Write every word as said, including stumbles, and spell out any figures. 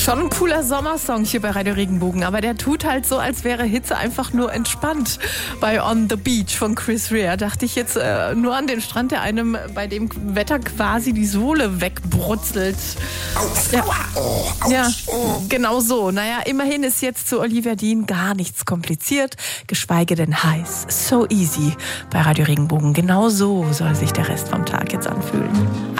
Schon ein cooler Sommersong hier bei Radio Regenbogen, aber der tut halt so, als wäre Hitze einfach nur entspannt. Bei On the Beach von Chris Rea dachte ich jetzt äh, nur an den Strand, der einem bei dem Wetter quasi die Sohle wegbrutzelt. Auf, Ja. oh, aus, Ja, oh. genau so. Naja, immerhin ist jetzt zu Olivia Dean gar nichts kompliziert, geschweige denn heiß. So easy bei Radio Regenbogen. Genau so soll sich der Rest vom Tag jetzt anfühlen.